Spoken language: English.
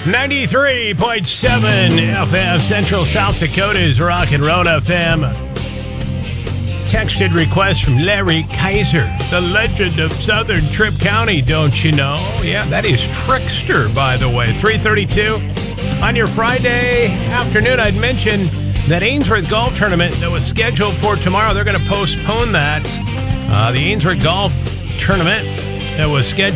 93.7 FM, Central South Dakota's Rock and Roll FM. Texted request from Larry Kaiser, the legend of Southern Tripp County, don't you know? Yeah, that is Trickster, by the way. 3:32 on your Friday afternoon. I'd mentioned that Ainsworth Golf Tournament that was scheduled for tomorrow. They're going to postpone that. The Ainsworth Golf Tournament that was scheduled